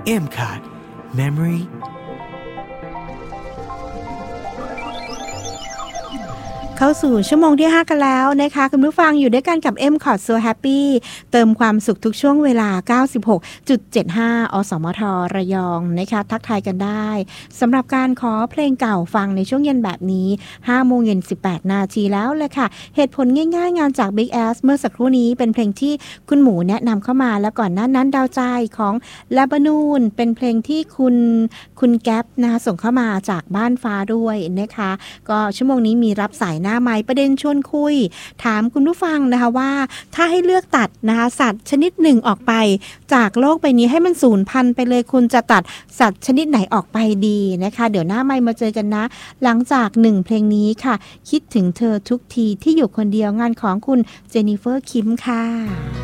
M-Card Memory เข้าสู่ชั่วโมงที่5กันแล้วนะคะคุณผู้ฟังอยู่ด้วยกันกับ M-Card So Happy เติมความสุขทุกช่วงเวลา 96.75 อสมทระยองนะคะทักทายกันได้สำหรับการขอเพลงเก่าฟังในช่วงเย็นแบบนี้ 5:18 นาทีแล้วเลยค่ะเหตุผลง่ายๆงานจาก Big Ass เมื่อสักครู่นี้เป็นเพลงที่คุณหมูแนะนำเข้ามาแล้วก่อนหน้านั้นดาวใจของลาบานูนเป็นเพลงที่คุณแก๊ปนะคะส่งเข้ามาจากบ้านฟ้าด้วยนะคะก็ชั่วโมงนี้มีรับสายหน้าไมค์ประเด็นชวนคุยถามคุณผู้ฟังนะคะว่าถ้าให้เลือกตัดนะคะสัตว์ชนิดหนึ่งออกไปจากโลกใบนี้ให้มันสูญพันธุ์ไปเลยคุณจะตัดสัตว์ชนิดไหนออกไปดีนะคะเดี๋ยวหน้าไมค์มาเจอกันนะหลังจาก1เพลงนี้ค่ะคิดถึงเธอทุกทีที่อยู่คนเดียวงานของคุณเจนนิเฟอร์คิมค่ะ